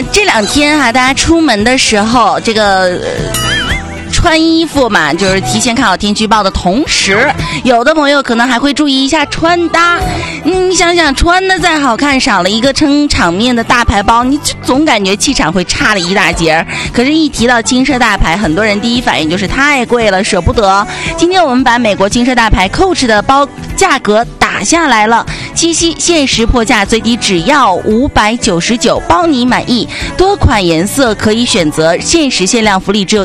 这两天大家出门的时候，这个穿衣服嘛，就是提前看好天气预报的同时，有的朋友可能还会注意一下穿搭。你想想，穿的再好看，少了一个撑场面的大牌包，你总感觉气场会差了一大截。可是，一提到轻奢大牌，很多人第一反应就是太贵了，舍不得。今天我们把美国轻奢大牌 Coach 的包价格打下来了，七夕限时破价，最低只要599，包你满意。多款颜色可以选择，限时限量福利只有